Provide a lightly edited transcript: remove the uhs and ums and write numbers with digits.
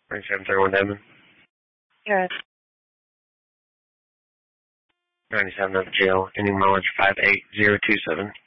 9731 Devon. Yes. 97 of jail. Any mileage 58027.